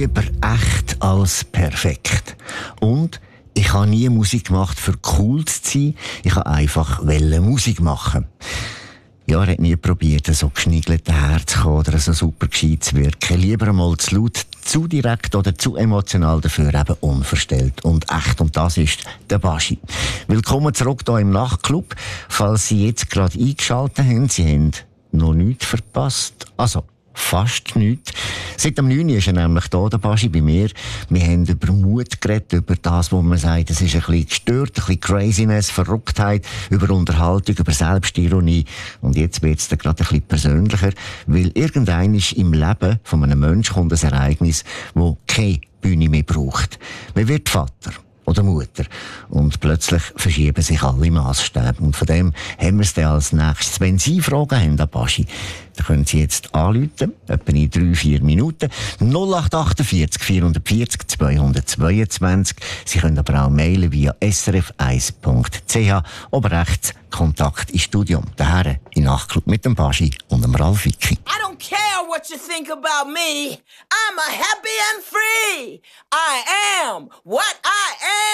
Lieber echt als perfekt. Und ich habe nie Musik gemacht, für cool zu sein. Ich wollte einfach Musik machen. Ja, er hat nie probiert, so geschniegelt herzukommen oder so super gescheit zu wirken. Lieber einmal zu laut, zu direkt oder zu emotional, dafür eben unverstellt und echt. Und das ist der Baschi. Willkommen zurück hier im Nachtclub. Falls Sie jetzt gerade eingeschaltet haben, Sie haben noch nichts verpasst. Also, fast nichts. Seit dem 9. ist er nämlich da, der Baschi, bei mir. Wir haben über Mut geredet, über das, wo man sagt, es ist ein bisschen gestört, ein bisschen Craziness, Verrücktheit, über Unterhaltung, über Selbstironie. Und jetzt wird es dann gerade ein bisschen persönlicher, weil irgendein ist im Leben von einem Menschen kommt ein Ereignis, das keine Bühne mehr braucht. Man wird Vater oder Mutter. Und plötzlich verschieben sich alle Maßstäbe. Und von dem haben wir es dann als nächstes. Wenn Sie Fragen haben an Baschi, dann können Sie jetzt anrufen, etwa in 3-4 Minuten. 0848 440 222. Sie können aber auch mailen via srf1.ch. Oben rechts Kontakt ins Studio. Daher in Nachtclub mit dem Baschi und dem Ralf Wicki. I don't care what you think about me. I'm a happy and free. I am what I am.